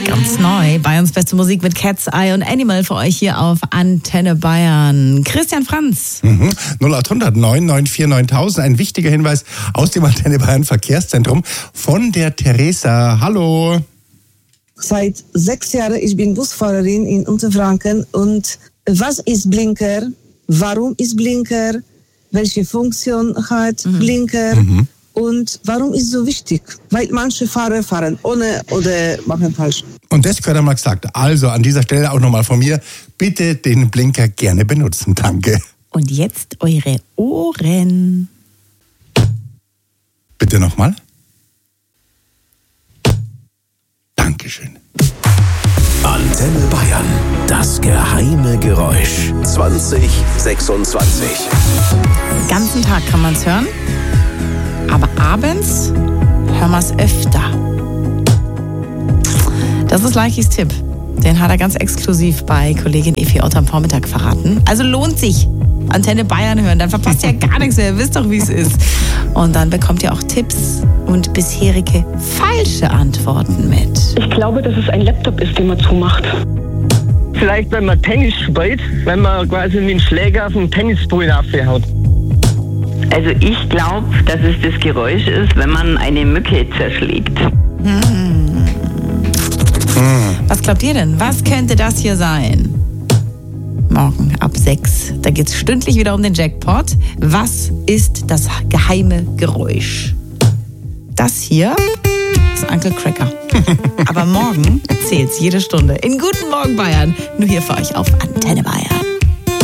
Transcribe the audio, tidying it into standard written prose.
Ganz neu. Bayerns beste Musik mit Cat's Eye und Animal für euch hier auf Antenne Bayern. Christian Franz. 0800 994 9000. Ein wichtiger Hinweis aus dem Antenne Bayern Verkehrszentrum von der Theresa. Hallo. Seit 6 Jahren ich bin Busfahrerin in Unterfranken. Und was ist Blinker? Warum ist Blinker? Welche Funktion hat Blinker? Und warum ist es so wichtig? Weil manche Fahrer fahren ohne oder machen falsch. Und das gehört einmal gesagt. Also an dieser Stelle auch nochmal von mir, bitte den Blinker gerne benutzen. Danke. Und jetzt eure Ohren. Bitte nochmal. Dankeschön. Antenne Bayern, das geheime Geräusch. 2026. Den ganzen Tag kann man es hören, aber abends hören wir es öfter. Das ist Leichis Tipp. Den hat er ganz exklusiv bei Kollegin Evi Ott am Vormittag verraten. Also lohnt sich. Antenne Bayern hören, dann verpasst ihr ja gar nichts mehr. Ihr wisst doch, wie es ist. Und dann bekommt ihr auch Tipps und bisherige falsche Antworten mit. Ich glaube, dass es ein Laptop ist, den man zumacht. Vielleicht, wenn man Tennis spielt, wenn man quasi mit dem Schläger auf den Tennisball raufhaut. Also ich glaube, dass es das Geräusch ist, wenn man eine Mücke zerschlägt. Was glaubt ihr denn? Was könnte das hier sein? Morgen ab 6. Da geht es stündlich wieder um den Jackpot. Was ist das geheime Geräusch? Das hier ist Uncle Cracker. Aber morgen zählt's jede Stunde. In Guten Morgen Bayern. Nur hier für euch auf Antenne Bayern.